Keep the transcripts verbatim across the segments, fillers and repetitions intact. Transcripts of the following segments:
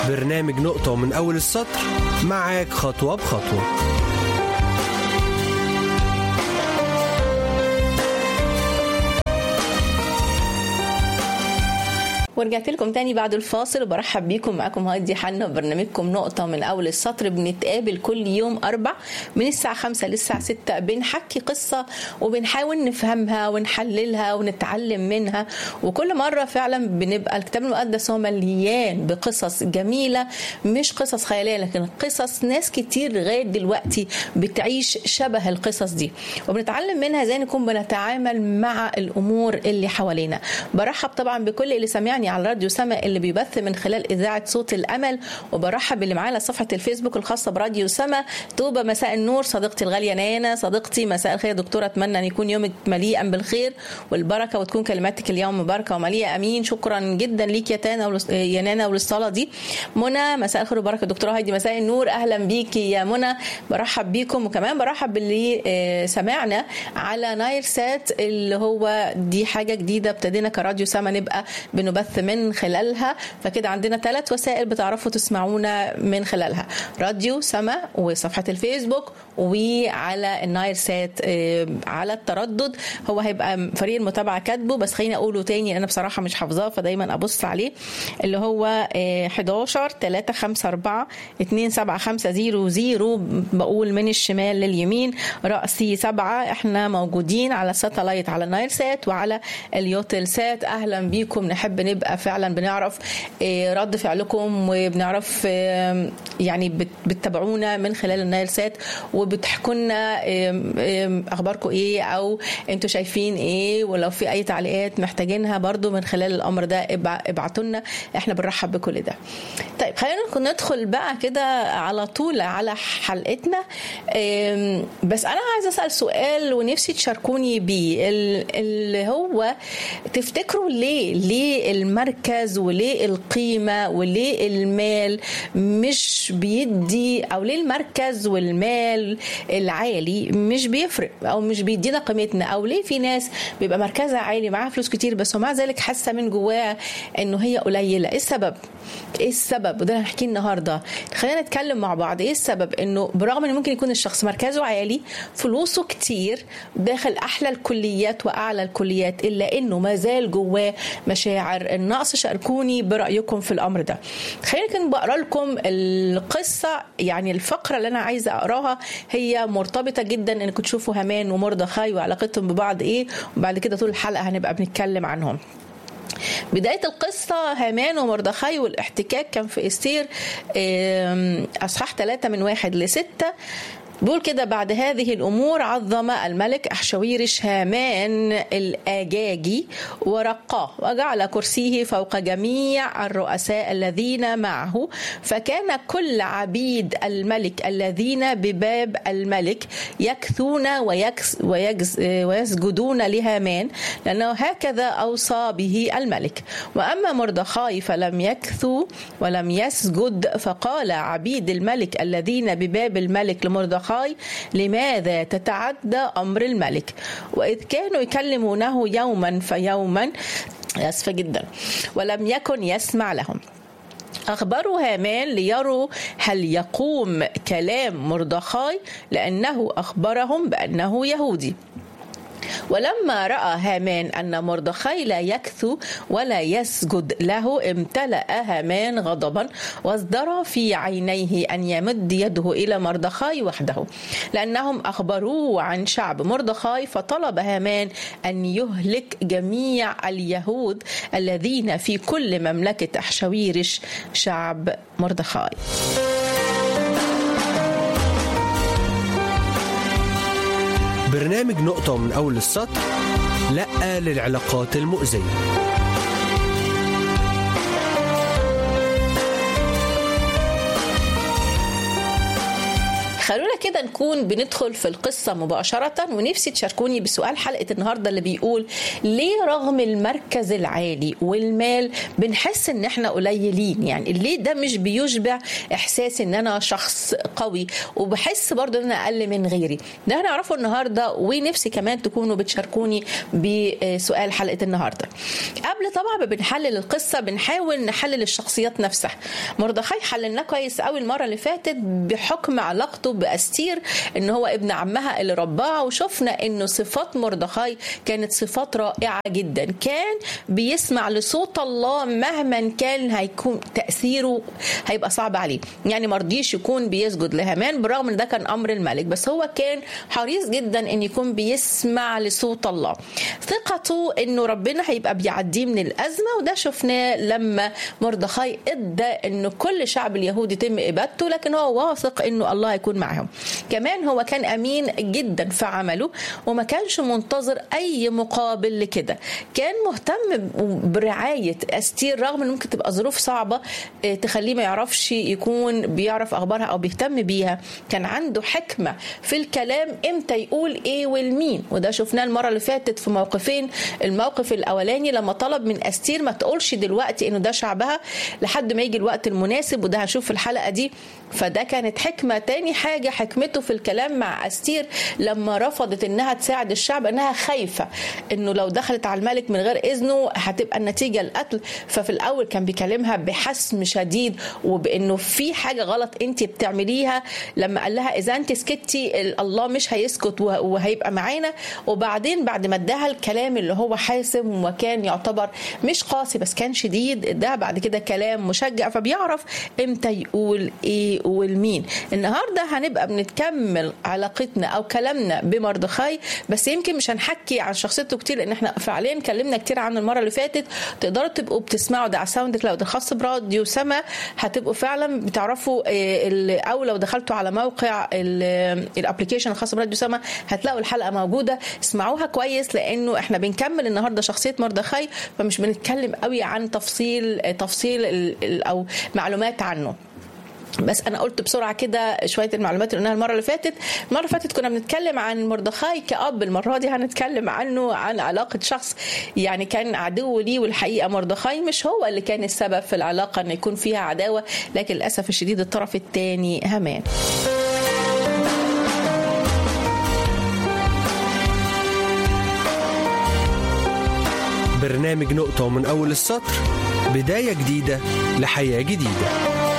برنامج نقطة من أول السطر، معاك خطوة بخطوة. ورجعت لكم تاني بعد الفاصل وبرحب بيكم. معاكم هادي حنا وبرنامجكم نقطة من أول السطر. بنتقابل كل يوم أربع من الساعة خمسة للساعة ستة، بنحكي قصة وبنحاول نفهمها ونحللها ونتعلم منها. وكل مرة فعلا بنبقى الكتاب المقدس هو مليان بقصص جميلة، مش قصص خيالية لكن قصص ناس كتير لغاية دلوقتي بتعيش شبه القصص دي، وبنتعلم منها ازاي نكون بنتعامل مع الأمور اللي حوالينا. برحب طبعا بكل اللي سمعني على راديو سما اللي بيبث من خلال إذاعة صوت الأمل، وبرحب اللي معانا صفحة الفيسبوك الخاصة براديو سما. توبة مساء النور صديقتي الغالية نانا. صديقتي مساء الخير دكتورة، أتمنى أن يكون يومك مليئا بالخير والبركة وتكون كلماتك اليوم مباركة ومليئة. أمين. شكرا جدا ليك يا تانا يا نانا وللصلاة دي. منى مساء الخير وبركة. دكتورة هايدي مساء النور، أهلا بيكي يا منى. برحب بيكم، وكمان برحب باللي سمعنا على نايل سات اللي هو دي حاجة جديدة ابتدينا كراديو سما نبقى بنبث من خلالها. فكده عندنا ثلاث وسائل بتعرفوا تسمعونا من خلالها: راديو سما وصفحة الفيسبوك وعلى النايل سات على التردد. هو هيبقى فريق المتابعة كاتبه، بس خليني أقوله تاني أنا بصراحة مش حافظاه فدايما أبص عليه، اللي هو حداشر تلاتة خمسة أربعة اتنين سبعة خمسة زيرو زيرو. بقول من الشمال لليمين رأسي سبعة. احنا موجودين على الساتلايت على النايل سات وعلى اليوتل سات. أهلا بيكم. نحب نبقى فعلا بنعرف رد فعلكم وبنعرف يعني بتتابعونا من خلال النايل سات وبتحكوا لنا اخباركم ايه او انتوا شايفين ايه، ولو في اي تعليقات محتاجينها برضو من خلال الامر ده ابعتوا لنا، احنا بنرحب بكل ده. طيب خلينا ندخل بقى كده على طول على حلقتنا. بس انا عايزه اسال سؤال ونفسي تشاركوني بيه، اللي هو تفتكروا ليه ليه المركز وليه القيمة وليه المال مش بيدي، أو ليه المركز والمال العالي مش بيفرق أو مش بيدينا قيمتنا، أو ليه في ناس بيبقى مركزها عالي معاها فلوس كتير بس ومع ذلك حاسة من جواها إنه هي قليلة. إيه السبب؟ إيه السبب؟ وده هنحكي النهاردة. خلينا نتكلم مع بعض. إيه السبب إنه برغم إنه ممكن يكون الشخص مركزه عالي فلوسه كتير داخل أحلى الكليات وأعلى الكليات، إلا إنه ما زال جواه مشاعر النقص؟ شاركوني برأيكم في الأمر ده. خلينا كده بقرأ لكم القصة. يعني الفقرة اللي أنا عايزة أقراها هي مرتبطة جدا إنكم تشوفوا هامان ومردخاي وعلاقتهم ببعض إيه، وبعد كده طول الحلقة هنبقى بنتكلم عنهم. بداية القصة هامان ومردخاي والاحتكاك كان في استير أصحاح ثلاثة من واحد لستة. بيقول كده: بعد هذه الأمور عظم الملك أحشويرش هامان الآجاجي ورقاه وجعل كرسيه فوق جميع الرؤساء الذين معه، فكان كل عبيد الملك الذين بباب الملك يكثون ويكس ويجز ويسجدون لهامان، لأنه هكذا أوصى به الملك. وأما مردخاي فلم يكثوا ولم يسجد، فقال عبيد الملك الذين بباب الملك لمردخاي: لماذا تتعدى أمر الملك؟ وإذ كانوا يكلمونه يوما فيوما، أسفة جدا، ولم يكن يسمع لهم. أخبروا هامان ليروا هل يقوم كلام مردخاي، لأنه أخبرهم بأنه يهودي. ولما رأى هامان أن مردخاي لا يكثو ولا يسجد له، امتلأ هامان غضبا وازدرى في عينيه أن يمد يده إلى مردخاي وحده، لأنهم أخبروه عن شعب مردخاي. فطلب هامان أن يهلك جميع اليهود الذين في كل مملكة أحشويرش شعب مردخاي. برنامج نقطة من أول السطر، لأ للعلاقات المؤذية. خلونا كده كده نكون بندخل في القصة مباشرة، ونفسي تشاركوني بسؤال حلقة النهاردة اللي بيقول ليه رغم المركز العالي والمال بنحس ان احنا قليلين؟ يعني ليه ده مش بيشبع احساس ان انا شخص قوي وبحس برضو ان انا اقل من غيري؟ ده هنعرفه النهاردة، ونفسي كمان تكونوا بتشاركوني بسؤال حلقة النهاردة. قبل طبعا بنحلل القصة بنحاول نحلل الشخصيات نفسها. مردخاي حللناه كويس قوي المرة اللي فاتت بحكم علاقته بأستير ان هو ابن عمها اللي رباها، وشفنا انه صفات مردخاي كانت صفات رائعة جدا. كان بيسمع لصوت الله مهما كان هيكون تأثيره هيبقى صعب عليه. يعني مرضيش يكون بيسجد لهامان برغم ان ده كان امر الملك، بس هو كان حريص جدا ان يكون بيسمع لصوت الله. ثقته انه ربنا هيبقى بيعديه من الازمه، وده شفناه لما مردخاي ادى انه كل شعب اليهود يتم ابادته، لكن هو واثق انه الله هيكون معهم. كمان هو كان امين جدا في عمله وما كانش منتظر اي مقابل لكده. كان مهتم برعايه استير رغم ان ممكن تبقى ظروف صعبه تخليه ما يعرفش يكون بيعرف اخبارها او بيهتم بيها. كان عنده حكمه في الكلام امتى يقول ايه والمين، وده شفناه المره اللي فاتت في موقفين. الموقف الاولاني لما طلب من استير ما تقولش دلوقتي انه ده شعبها لحد ما يجي الوقت المناسب، وده هنشوف في الحلقه دي، فده كانت حكمه. تاني حاجه حكمته في الكلام مع استير لما رفضت انها تساعد الشعب، انها خايفه انه لو دخلت على الملك من غير اذنه هتبقى النتيجه القتل. ففي الاول كان بيكلمها بحسم شديد وبانه في حاجه غلط انت بتعمليها. لما قال لها اذا انت سكتي الله مش هيسكت وهيبقى معانا. وبعدين بعد ما اداها الكلام اللي هو حاسم وكان يعتبر مش قاسي بس كان شديد، اداها بعد كده كلام مشجع، فبيعرف امتى يقول ايه والمين. النهارده هنبقى بنتكمل علاقتنا او كلامنا بمردخاي، بس يمكن مش هنحكي عن شخصيته كتير لان احنا فعليا اتكلمنا كتير عنه المره اللي فاتت. تقدروا تبقوا بتسمعوا ده على ساوند كلاود الخاص براديو سما، هتبقوا فعلا بتعرفوا، او لو دخلتوا على موقع الابلكيشن الخاص براديو سما هتلاقوا الحلقه موجوده. اسمعوها كويس لانه احنا بنكمل النهارده شخصيه مردخاي، فمش بنتكلم قوي عن تفصيل تفصيل او معلومات عنه. بس انا قلت بسرعه كده شويه المعلومات اللي قلناها المره اللي فاتت. المره اللي فاتت كنا بنتكلم عن مردخاي كأب، المره دي هنتكلم عنه عن علاقه شخص يعني كان عدو ليه، والحقيقه مردخاي مش هو اللي كان السبب في العلاقه ان يكون فيها عداوه، لكن للاسف الشديد الطرف الثاني هامان. برنامج نقطة من أول السطر، بداية جديدة لحياة جديدة.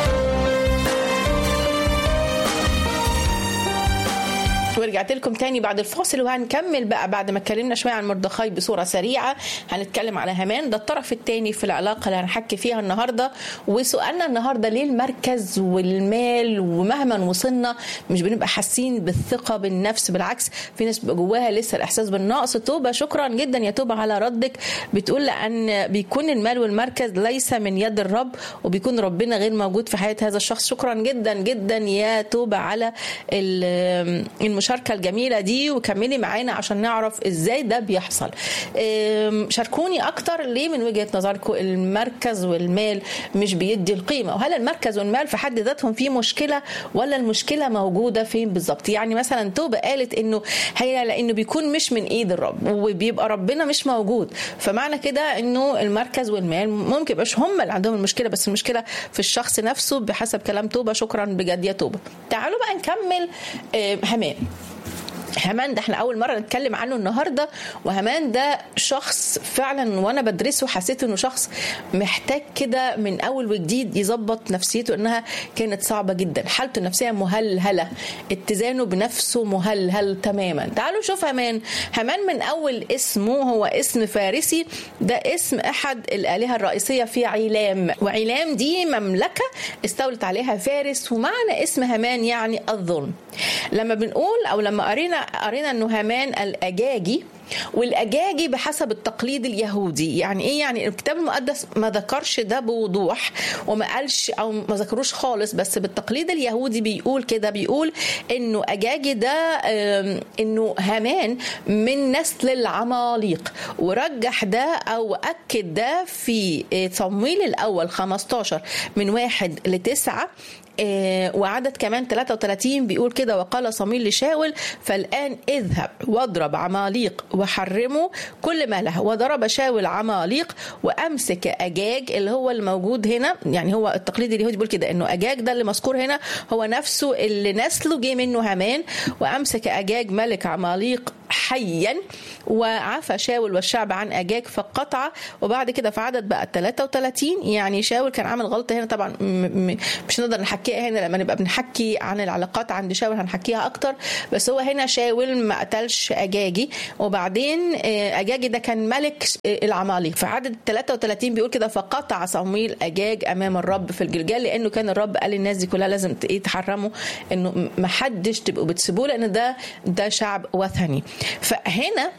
ورجعت لكم تاني بعد الفاصل، وهنكمل بقى بعد ما اتكلمنا شويه عن مردخاي بصوره سريعه. هنتكلم على هامان، ده الطرف الثاني في العلاقه اللي هنحكي فيها النهارده. وسؤالنا النهارده ليه المركز والمال ومهما وصلنا مش بنبقى حاسين بالثقه بالنفس؟ بالعكس في ناس بيبقى جواها لسه الاحساس بالنقص. توبه، شكرا جدا يا توبه على ردك، بتقول لان بيكون المال والمركز ليس من يد الرب وبيكون ربنا غير موجود في حياه هذا الشخص. شكرا جدا جدا يا توبه على المشاركه الجميلة دي، وكملي معانا عشان نعرف ازاي ده بيحصل. شاركوني اكتر ليه من وجهة نظركم المركز والمال مش بيدي القيمة، وهل المركز والمال في حد ذاتهم في مشكلة ولا المشكلة موجودة فين بالظبط؟ يعني مثلا توبة قالت انه هي لانه بيكون مش من ايد الرب وبيبقى ربنا مش موجود، فمعنى كده انه المركز والمال ممكن يبقاش هم اللي عندهم المشكلة، بس المشكلة في الشخص نفسه بحسب كلام توبة. شكرا بجد يا توبة. تعالوا بقى نكمل هامان. هامان ده احنا اول مره نتكلم عنه النهارده، وهامان ده شخص فعلا وانا بدرسه حسيت انه شخص محتاج كده من اول وجديد يظبط نفسيته، انها كانت صعبه جدا، حالته النفسيه مهلهله، اتزانه بنفسه مهلهل تماما. تعالوا نشوف هامان. هامان من اول اسمه هو اسم فارسي، ده اسم احد الالهه الرئيسيه في عيلام، وعيلام دي مملكه استولت عليها فارس، ومعنى اسم هامان يعني الظلم. لما بنقول او لما قرينا قرينا انه هامان الاجاجي والأجاجي بحسب التقليد اليهودي. يعني إيه؟ يعني الكتاب المقدس ما ذكرش ده بوضوح وما قالش أو ما ذكروش خالص، بس بالتقليد اليهودي بيقول كده، بيقول إنه أجاجي ده إنه هامان من نسل العماليق، ورجح ده أو أكد ده في صمويل الأول خمستاشر من واحد لتسعة وعدد كمان ثلاثة وثلاثين بيقول كده: وقال صمويل لشاول: فالآن اذهب واضرب عماليق وحرموا كل ما له. وضرب شاول عماليق وأمسك أجاج اللي هو الموجود هنا. يعني هو التقليد اليهودي بيقول كده إنه أجاج ده اللي مذكور هنا هو نفسه اللي نسله جه منه هامان. وأمسك أجاج ملك عماليق حيا، وعفى شاول والشعب عن أجاج فقطع. وبعد كده في عدد بقى ثلاثة وثلاثين يعني شاول كان عامل غلطة هنا، طبعا مش نقدر نحكيها هنا، لما نبقى بنحكي عن العلاقات عند شاول هنحكيها أكتر، بس هو هنا شاول ما قتلش أجاجي. وبعدين أجاجي ده كان ملك العماليق. في عدد ثلاثة وثلاثين بيقول كده: فقطع صمويل أجاج أمام الرب في الجلجال، لأنه كان الرب قال للناس دي كلها لازم تحرموا، إنه ما حدش تبقوا بتسيبوه لأن ده ده شعب وثني. فهنا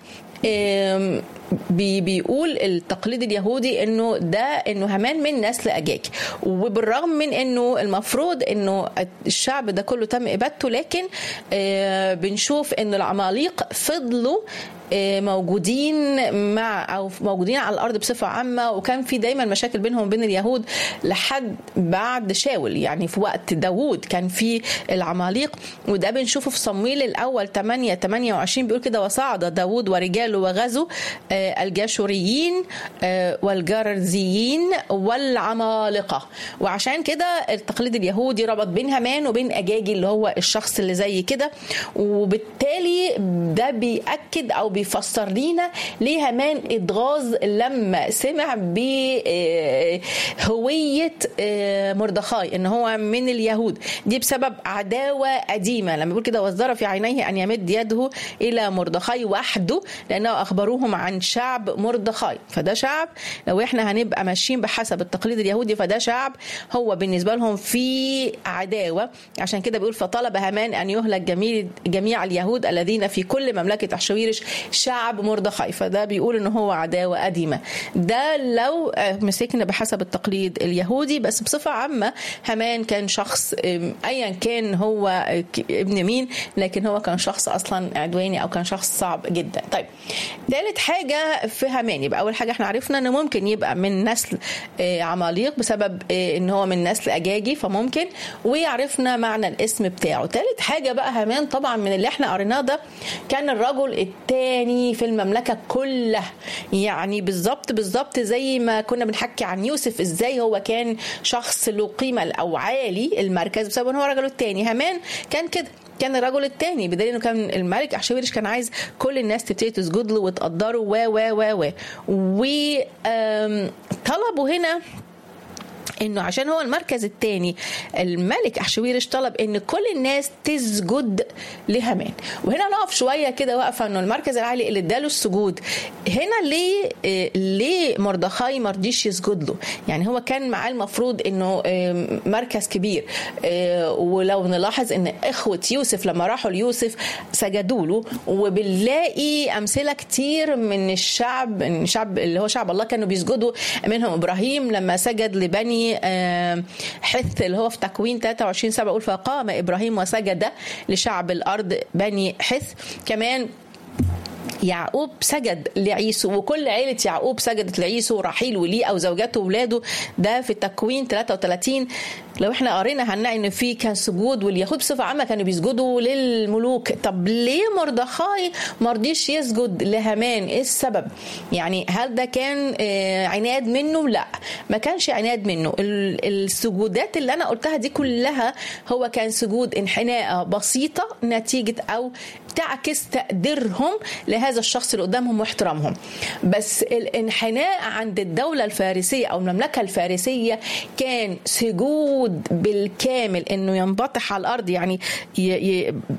بي بيقول التقليد اليهودي انه ده انه هامان من نسل أجاج، وبالرغم من انه المفروض انه الشعب ده كله تم ابادته، لكن بنشوف انه العماليق فضلوا موجودين مع او موجودين على الارض بصفه عامه، وكان في دايما مشاكل بينهم وبين اليهود لحد بعد شاول. يعني في وقت داوود كان في العماليق، وده بنشوفه في صمويل الاول ثمانية ثمانية وعشرين بيقول كده: وصعد داوود ورجاله وغزوا الجاشوريين والجرزيين والعمالقه. وعشان كده التقليد اليهودي ربط بين هامان وبين أجاجي اللي هو الشخص اللي زي كده، وبالتالي ده بيأكد او بيفسر لينا ليه هامان اتغاظ لما سمع بهوية مردخاي ان هو من اليهود. دي بسبب عداوة قديمة، لما بيقول كده: وازدرى في عينيه ان يمد يده الى مردخاي وحده لانه اخبروهم عن شعب مردخاي. فده شعب لو احنا هنبقى ماشيين بحسب التقليد اليهودي فده شعب هو بالنسبة لهم في عداوة. عشان كده بيقول: فطلب هامان ان يهلك جميع جميع اليهود الذين في كل مملكة أحشويرش شعب مردخاي. فده بيقول ان هو عداوة قديمة. ده لو مسكنا بحسب التقليد اليهودي، بس بصفة عامة هامان كان شخص ايا كان هو ابن مين، لكن هو كان شخص اصلا عدواني او كان شخص صعب جدا. طيب ثالث حاجة في هامان، يبقى اول حاجة احنا عرفنا انه ممكن يبقى من نسل عماليق بسبب ان هو من نسل أجاجي، فممكن، ويعرفنا معنى الاسم بتاعه. ثالث حاجة بقى هامان طبعا من اللي احنا قريناه ده كان الرجل الثاني في المملكة كلها. يعني بالظبط بالظبط زي ما كنا بنحكي عن يوسف ازاي هو كان شخص له قيمة او عالي المركز بسبب ان هو رجله الثاني، هامان كان كده، كان الرجل الثاني، بدليل انه كان الملك أحشويرش كان عايز كل الناس تبتدي تسجد له وتقدره و و و و وطلبوا هنا انه عشان هو المركز الثاني الملك أحشويرش طلب ان كل الناس تسجد لهامان. وهنا نقف شويه كده واقفه انه المركز العالي اللي اداله السجود هنا ليه ليه مردخاي ما رضيش يسجد له؟ يعني هو كان معاه المفروض انه مركز كبير، ولو نلاحظ ان اخوه يوسف لما راحوا ليوسف سجدوا له، وبنلاقي امثله كتير من الشعب من الشعب اللي هو شعب الله كانوا بيسجدوا، منهم ابراهيم لما سجد لبني حث اللي هو في تكوين ثلاثة وعشرين سبعة يقول: فقام إبراهيم وسجد لشعب الأرض بني حث. كمان يعقوب سجد لعيسو، وكل عيلة يعقوب سجدت لعيسو، رحيل وليه أو زوجاته وولاده، ده في تكوين ثلاثة وثلاثين. لو احنا قرينا هنلاقي ان في كان سجود، واليهود بصفه عامه كانوا بيسجدوا للملوك. طب ليه مردخاي ما رضيش يسجد لهامان؟ ايه السبب؟ يعني هل ده كان عناد منه؟ لا، ما كانش عناد منه. السجودات اللي انا قلتها دي كلها هو كان سجود انحناء بسيطه نتيجه او تعكس تقديرهم لهذا الشخص اللي قدامهم واحترامهم. بس الانحناء عند الدوله الفارسيه او المملكه الفارسيه كان سجود بالكامل، انه ينبطح على الارض، يعني ي... ي...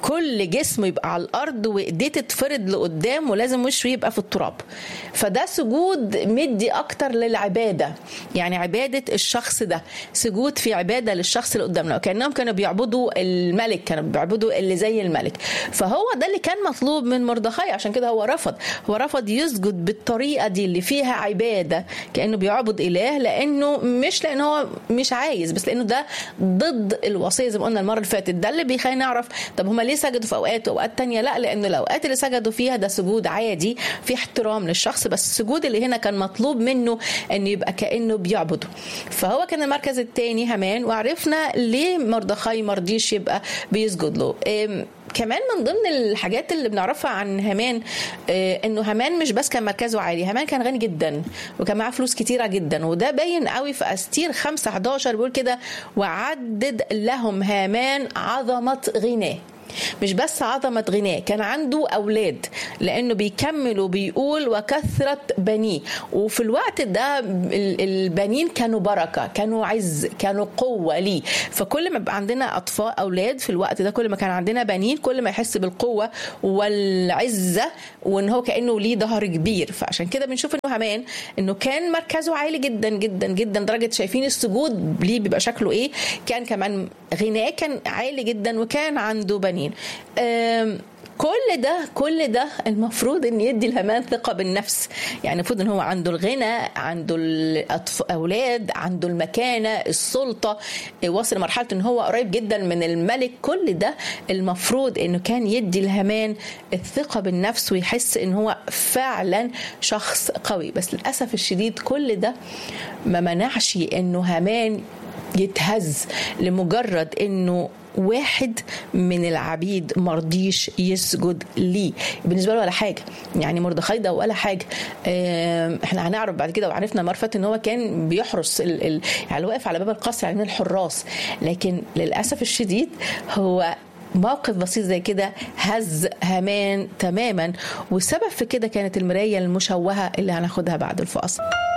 كل جسمه يبقى على الارض وايديه تتفرد لقدام ولازم وشه يبقى في التراب. فده سجود مدي اكتر للعباده، يعني عباده الشخص ده، سجود في عباده للشخص اللي قدامنا، وكانهم كانوا بيعبدوا الملك، كانوا بيعبدوا اللي زي الملك. فهو ده اللي كان مطلوب من مردخاي، عشان كده هو رفض هو رفض يسجد بالطريقه دي اللي فيها عباده كانه بيعبد اله، لانه مش لانه هو مش عايز، بس لانه ده ضد الوصيه زي ما قلنا المره اللي فاتت. ده اللي بيخلينا نعرف طب هما ليه سجدوا في اوقات واوقات تانية لا، لانه الاوقات اللي سجدوا فيها ده سجود عادي في احترام للشخص، بس السجود اللي هنا كان مطلوب منه انه يبقى كانه بيعبده. فهو كان المركز الثاني هامان، وعرفنا ليه مردخاي مرضيش يبقى بيسجد له. كمان من ضمن الحاجات اللي بنعرفها عن هامان انه هامان مش بس كان مركزه عالي، هامان كان غني جدا وكان معاه فلوس كتيره جدا، وده باين قوي في استير خمسة حداشر بيقول كده وعدد لهم هامان عظمه غناه. مش بس عظمة غناه، كان عنده أولاد، لأنه بيكمل وبيقول وكثرة بنيه. وفي الوقت ده البنين كانوا بركة، كانوا عز، كانوا قوة ليه. فكل ما بقى عندنا أطفال أولاد في الوقت ده، كل ما كان عندنا بنين كل ما يحس بالقوة والعزة، وإن هو كأنه ليه ظهر كبير. فعشان كده بنشوف إنه هامان إنه كان مركزه عالي جدا جدا جدا، درجة شايفين السجود ليه بيبقى شكله إيه. كان كمان غناه كان عالي جدا، وكان عنده بنين. كل ده كل ده المفروض ان يدي الهامان ثقه بالنفس، يعني المفروض ان هو عنده الغنى، عنده الاولاد، عنده المكانه، السلطه، واصل لمرحله ان هو قريب جدا من الملك. كل ده المفروض انه كان يدي الهامان الثقه بالنفس ويحس ان هو فعلا شخص قوي. بس للاسف الشديد كل ده ما منعش انه هامان يتهز لمجرد انه واحد من العبيد مرضيش يسجد ليه. بالنسبه له ولا حاجه، يعني مردخاي ده ولا حاجه. احنا هنعرف بعد كده، وعرفنا مرفت ان هو كان بيحرس ال ال يعني واقف على باب القصر يعني الحراس، لكن للاسف الشديد هو موقف بسيط زي كده هز هامان تماما. والسبب في كده كانت المرايه المشوهه اللي هناخدها بعد الفاصل.